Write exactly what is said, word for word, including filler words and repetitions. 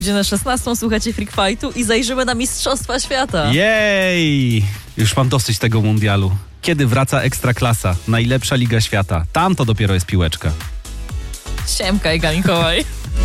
Gdzie na szesnastą słuchacie Freak Fightu i zajrzymy na Mistrzostwa Świata. Jej! Już mam dosyć tego mundialu. Kiedy wraca Ekstraklasa? Najlepsza liga świata. Tam to dopiero jest piłeczka. Siemka, Iga Mikołaj.